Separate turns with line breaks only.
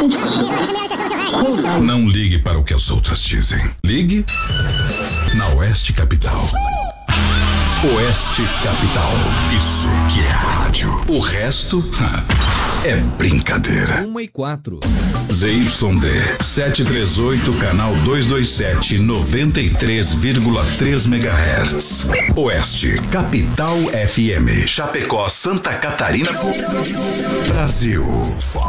Não ligue para o que as outras dizem. Ligue na Oeste Capital. Oeste Capital. Isso que é rádio. O resto é brincadeira.
1:04.
ZYD 738, canal 227, 93,3 MHz. Oeste Capital FM. Chapecó, Santa Catarina, Brasil.